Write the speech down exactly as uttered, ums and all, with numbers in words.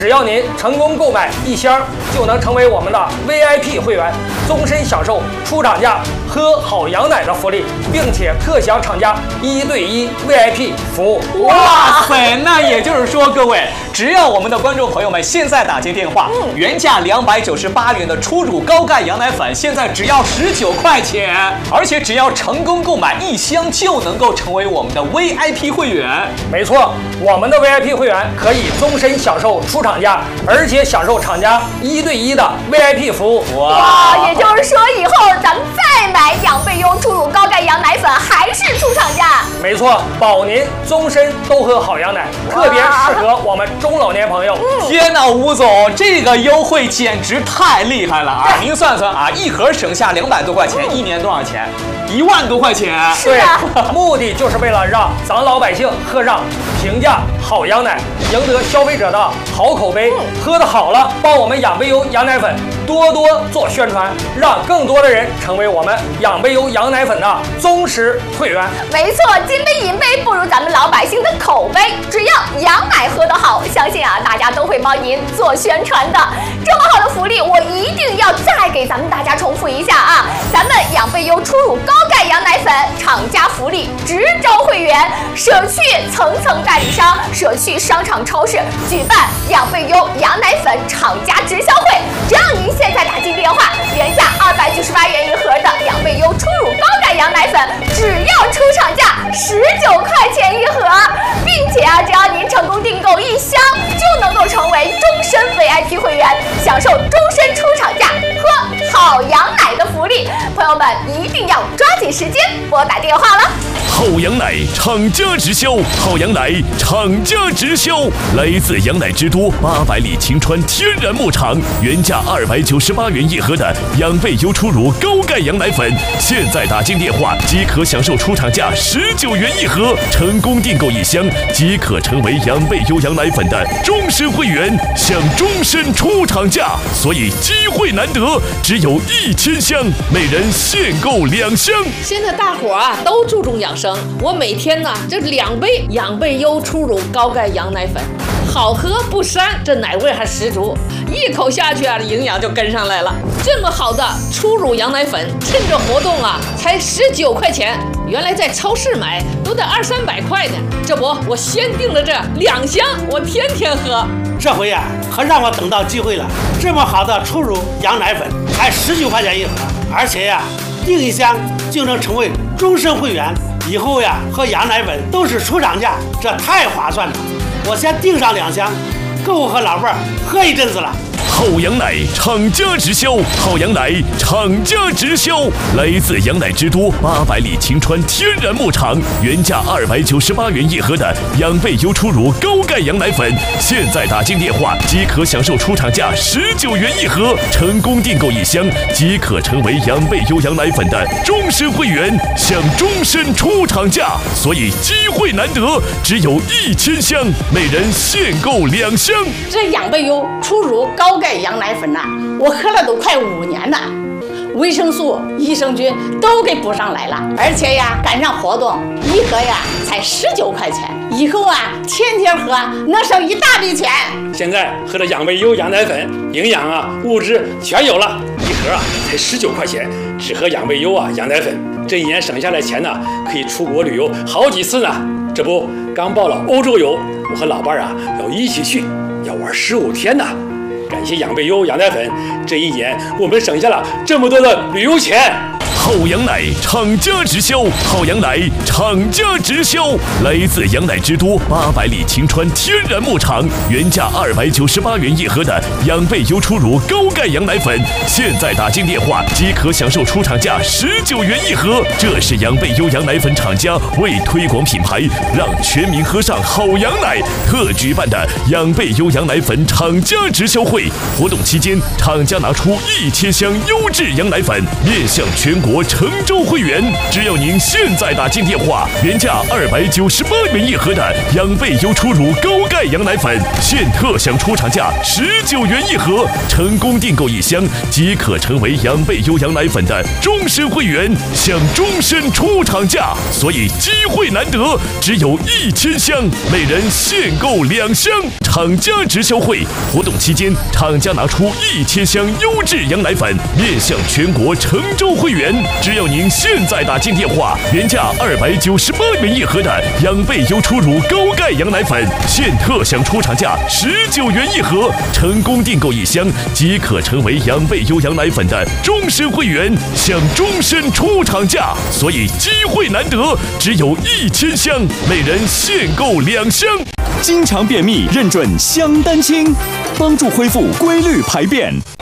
只要您成功购买一箱，就能成为我们的 V I P 会员，终身享受出厂价喝好羊奶的福利，并且特享厂家一对一 V I P 服务。 哇塞，那也就是说，各位，只要我们的观众朋友们现在打进电话，嗯、原价两百九十八元的初乳高钙羊奶粉，现在只要十九块钱，而且只要成功购买一箱，就能够成为我们的 V I P 会员。 没错，我们的 V I P 会员可以终身享受出厂价，而且享受厂家一对一的 V I P 服务。 哇，也就是说，以后咱们再买养贝优初乳高钙羊奶粉，还是出厂价。 没错，保您终身都喝好羊奶，特别适合我们中老年朋友。 嗯、天哪，吴总，这个优惠简直太厉害了啊！您算算啊，一盒省下两百多块钱，嗯、一年多少钱？一万多块钱。 是啊， 目的就是为了让咱老百姓喝上平价好羊奶，赢得消费者的好口碑。嗯、喝得好了，帮我们养贝优羊奶粉多多做宣传，让更多的人成为我们养贝优羊奶粉的忠实会员。 没错，金杯银杯不如咱们老百姓的口碑。只要羊奶喝得好，相信啊，大家都会帮您做宣传的。这么好的福利，我一定要再给咱们大家重复一下啊！咱们养贝优初乳高钙羊奶粉厂家福利，直招会员，舍去层层代理商，舍去商场超市，举办养贝优羊奶粉厂家直销会。只要您现在打进电话，原价二百九十八元一盒的养贝优初乳高钙羊奶粉，只要出厂价十九块钱一盒，并且啊，只要您成功订购一箱，就能够成为终身 V I P 会员，享受终身出厂价喝好羊奶的福利。朋友们一定要抓紧时间拨打电话了。 好羊奶厂家直销，好羊奶厂家直销，来自羊奶之都八百里晴川天然牧场，原价二百九十八元一盒的养贝优初乳高钙羊奶粉，现在打进电话即可享受出厂价十九元一盒，成功订购一箱即可成为养贝优羊奶粉的终身会员，享终身出厂价，所以机会难得，只有一千箱，每人限购两箱。 现在大伙啊都注重养生，我每天呢这两杯养贝优初乳高钙羊奶粉，好喝不膻，这奶味还十足，一口下去啊，营养就跟上来了。这么好的初乳羊奶粉，趁着活动啊，才十九块钱，原来在超市买都得二三百块呢。这不，我先订了这两箱，我天天喝。 这回呀、啊，可让我等到机会了。这么好的初乳羊奶粉，才十九块钱一盒，而且呀、啊，订一箱就能成为终身会员。以后呀，喝羊奶粉都是出厂价，这太划算了。我先订上两箱，够我和老伴儿喝一阵子了。 好羊奶厂家直销，好羊奶厂家直销，来自羊奶之都八百里晴川天然牧场，原价二百九十八元一盒的养贝优初乳高钙羊奶粉，现在打进电话即可享受出厂价十九元一盒，成功订购一箱即可成为养贝优羊奶粉的终身会员，享终身出厂价，所以机会难得，只有一千箱，每人限购两箱。 这养贝优初乳高钙羊奶粉呐、啊，我喝了都快五年了，维生素、益生菌都给补上来了，而且呀，赶上活动，一盒呀才十九块钱，以后啊天天喝能省一大笔钱。 现在喝的养贝优羊奶粉，营养啊物质全有了，一盒啊才十九块钱，只喝养贝优啊羊奶粉，这一年省下来钱呢，可以出国旅游好几次呢。这不刚报了欧洲游，我和老伴啊要一起去，要玩十五天呢。感谢养贝优羊奶粉，这一年我们省下了这么多的旅游钱。 好羊奶厂家直销，好羊奶厂家直销，来自羊奶之都八百里晴川天然牧场，原价二百九十八元一盒的养贝优初乳高钙羊奶粉，现在打进电话即可享受出厂价十九元一盒。这是养贝优羊奶粉厂家为推广品牌，让全民喝上好羊奶特举办的养贝优羊奶粉厂家直销会。活动期间，厂家拿出一千箱优质羊奶粉，面向全国国成州会员，只要您现在打进电话，原价二百九十八元一盒的养倍优初乳高钙羊奶粉，现特享出厂价十九元一盒，成功订购一箱即可成为养倍优羊奶粉的终身会员，享终身出厂价。所以机会难得，只有一千箱，每人限购两箱。厂家直销会活动期间，厂家拿出一千箱优质羊奶粉，面向全国成州会员。只要您现在打进电话，原价二百九十八元一盒的养倍优初乳高钙羊奶粉，现特享出厂价十九元一盒，成功订购一箱即可成为养倍优羊奶粉的终身会员，享终身出厂价。所以机会难得，只有一千箱，每人限购两箱。 经常便秘，认准香丹清，帮助恢复规律排便。